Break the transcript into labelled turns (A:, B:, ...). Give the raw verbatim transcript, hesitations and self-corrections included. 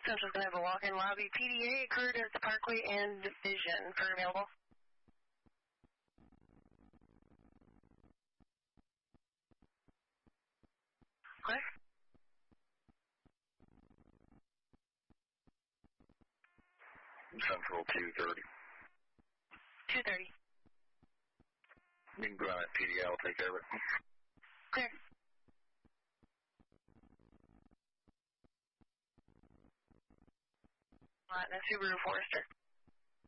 A: Central's going to have a walk-in lobby. P D A, Curtis, Parkway, and Division for available. What?
B: Central two thirty.
A: two thirty.
B: You can go on at P D A, I'll take care of it.
A: Clear. Alright, that's Subaru Forester.